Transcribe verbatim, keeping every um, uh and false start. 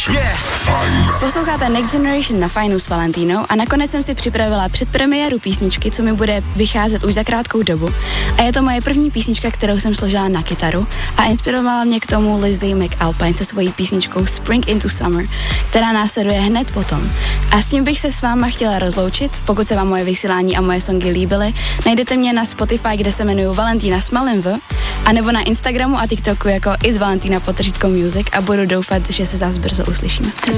Generation. Yeah. Fajn. Posloucháte Next Generation na Fajnu s Valentínou a nakonec jsem si připravila předpremiéru písničky, co mi bude vycházet už za krátkou dobu. A je to moje první písnička, kterou jsem složila na kytaru a inspirovala mě k tomu Lizzie McAlpine se svojí písničkou Spring into Summer, která následuje hned potom. A s tím bych se s váma chtěla rozloučit. Pokud se vám moje vysílání a moje songy líbily, najdete mě na Spotify, kde se jmenuju Valentína s malým V, anebo na Instagramu a TikToku jako is Valentína podtržítko music a budu doufat, že se zás brzo uslyšíme.